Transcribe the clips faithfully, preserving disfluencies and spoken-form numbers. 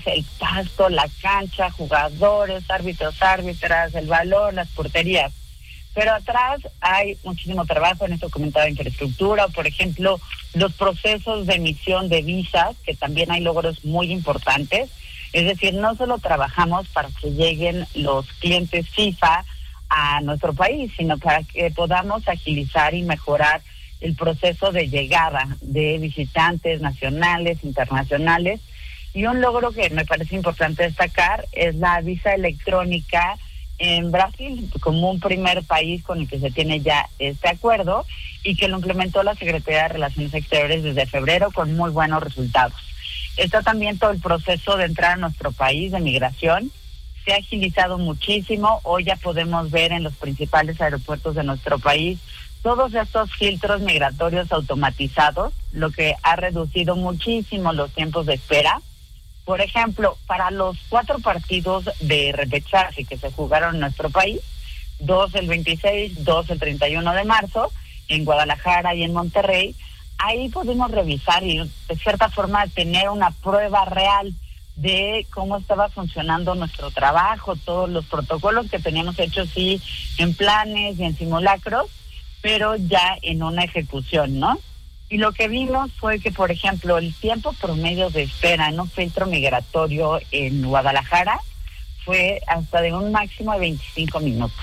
el pasto, la cancha, jugadores, árbitros, árbitras, el balón, las porterías. Pero atrás hay muchísimo trabajo. En esto comentaba infraestructura, por ejemplo, los procesos de emisión de visas, que también hay logros muy importantes. Es decir, no solo trabajamos para que lleguen los clientes FIFA a nuestro país, sino para que podamos agilizar y mejorar el proceso de llegada de visitantes nacionales, internacionales. Y un logro que me parece importante destacar es la visa electrónica en Brasil, como un primer país con el que se tiene ya este acuerdo y que lo implementó la Secretaría de Relaciones Exteriores desde febrero con muy buenos resultados. Está también todo el proceso de entrar a nuestro país de migración. Se ha agilizado muchísimo. Hoy ya podemos ver en los principales aeropuertos de nuestro país todos estos filtros migratorios automatizados, lo que ha reducido muchísimo los tiempos de espera. Por ejemplo, para los cuatro partidos de repechaje que se jugaron en nuestro país, dos el veintiséis, dos el treinta y uno de marzo, en Guadalajara y en Monterrey, ahí pudimos revisar y de cierta forma tener una prueba real de cómo estaba funcionando nuestro trabajo, todos los protocolos que teníamos hechos sí en planes y en simulacros, pero ya en una ejecución, ¿no? Y lo que vimos fue que, por ejemplo, el tiempo promedio de espera en un filtro migratorio en Guadalajara fue hasta de un máximo de veinticinco minutos.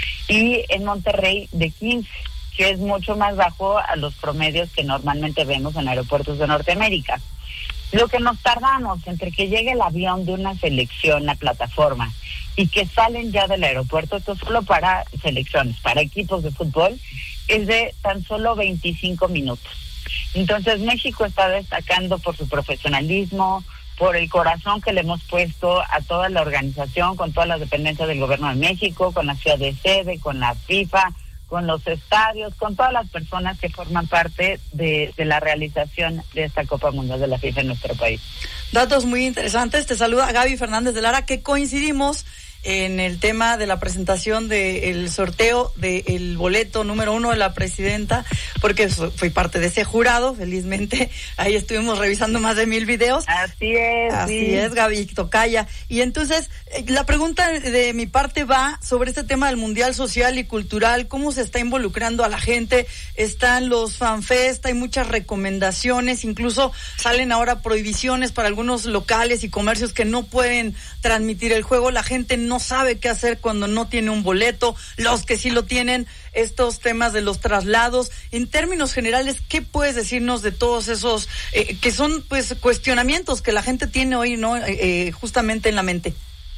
Y en Monterrey de quince, que es mucho más bajo a los promedios que normalmente vemos en aeropuertos de Norteamérica. Lo que nos tardamos entre que llegue el avión de una selección a plataforma y que salen ya del aeropuerto, esto solo para selecciones, para equipos de fútbol, es de tan solo veinticinco minutos. Entonces México está destacando por su profesionalismo, por el corazón que le hemos puesto a toda la organización, con todas las dependencias del Gobierno de México, con la ciudad de sede, con la FIFA, con los estadios, con todas las personas que forman parte de, de la realización de esta Copa Mundial de la FIFA en nuestro país. Datos muy interesantes. Te saluda Gaby Fernández de Lara, que coincidimos en el tema de la presentación del sorteo del boleto número uno de la presidenta, porque fui parte de ese jurado, felizmente. Ahí estuvimos revisando más de mil videos. Así es. Así sí. es, Gaby Tocaya. Y entonces, la pregunta de mi parte va sobre este tema del Mundial Social y Cultural, cómo se está involucrando a la gente. Están los fanfest, hay muchas recomendaciones, incluso salen ahora prohibiciones para algunos locales y comercios que no pueden transmitir el juego. La gente no no sabe qué hacer cuando no tiene un boleto, los que sí lo tienen, estos temas de los traslados. En términos generales, ¿qué puedes decirnos de todos esos eh, que son pues cuestionamientos que la gente tiene hoy, no eh, justamente en la mente?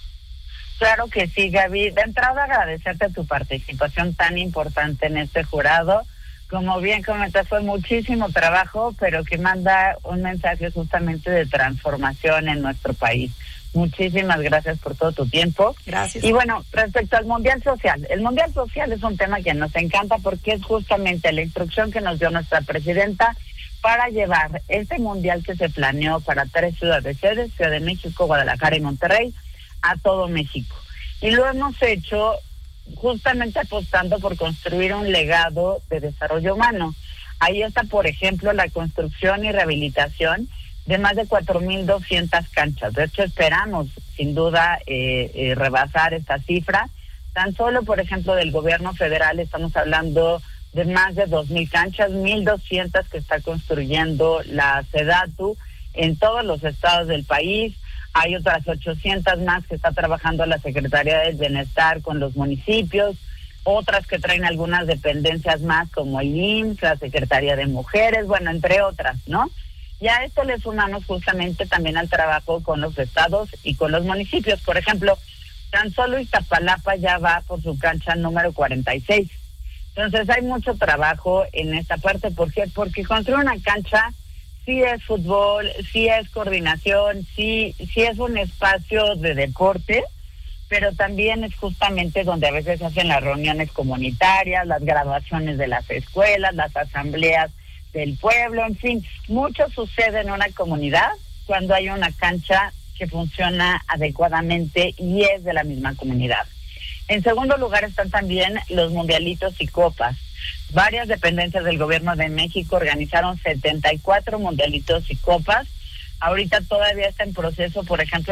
Claro que sí, Gaby. De entrada, agradecerte tu participación tan importante en este jurado. Como bien comentas, fue muchísimo trabajo, pero que manda un mensaje justamente de transformación en nuestro país. Muchísimas gracias por todo tu tiempo. Gracias. Y bueno, respecto al Mundial Social, el Mundial Social es un tema que nos encanta porque es justamente la instrucción que nos dio nuestra presidenta para llevar este Mundial que se planeó para tres ciudades sedes, Ciudad de México, Guadalajara y Monterrey, a todo México. Y lo hemos hecho justamente apostando por construir un legado de desarrollo humano. Ahí está, por ejemplo, la construcción y rehabilitación de más de cuatro mil doscientas canchas. De hecho, esperamos, sin duda, eh, eh, rebasar esta cifra. Tan solo, por ejemplo, del gobierno federal estamos hablando de más de dos mil canchas, mil doscientas que está construyendo la SEDATU en todos los estados del país. Hay otras ochocientas más que está trabajando la Secretaría del Bienestar con los municipios, otras que traen algunas dependencias más como el I M S S, la Secretaría de Mujeres, bueno, entre otras, ¿no? Y a esto le sumamos justamente también al trabajo con los estados y con los municipios. Por ejemplo, tan solo Iztapalapa ya va por su cancha número cuarenta y seis. Entonces hay mucho trabajo en esta parte. ¿Por qué? Porque construir una cancha sí es fútbol, sí es coordinación, sí, sí es un espacio de deporte, pero también es justamente donde a veces se hacen las reuniones comunitarias, las graduaciones de las escuelas, las asambleas del pueblo, en fin, mucho sucede en una comunidad cuando hay una cancha que funciona adecuadamente y es de la misma comunidad. En segundo lugar están también los mundialitos y copas. Varias dependencias del Gobierno de México organizaron setenta y cuatro mundialitos y copas. Ahorita todavía está en proceso, por ejemplo,